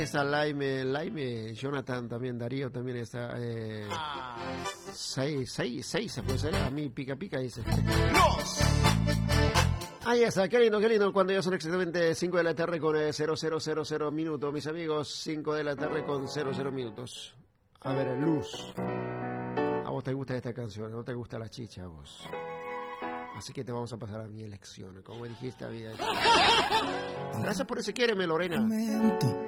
Esa Laime, Jonathan también, Darío también está. 6 se puede ser. A mí pica dice. Ahí está, qué lindo, cuando ya son exactamente 5 de la tarde con 0000 minutos, mis amigos, 5 de la tarde con 00 minutos. A ver, Luz, a vos te gusta esta canción, no te gusta la chicha a vos. Así que te vamos a pasar a mi elección, como dijiste, había. Gracias por ese quiéreme, Lorena.